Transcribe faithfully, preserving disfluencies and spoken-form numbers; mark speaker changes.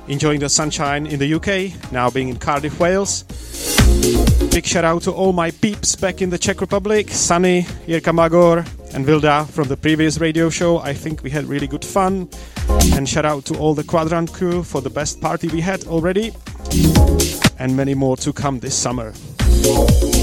Speaker 1: enjoying the sunshine in the U K, now being in Cardiff, Wales. Big shout out to all my peeps back in the Czech Republic, Sunny, Jirka Magor and Vilda from the previous radio show. I think we had really good fun. And shout out to all the Quadrant crew for the best party we had already. And many more to come this summer.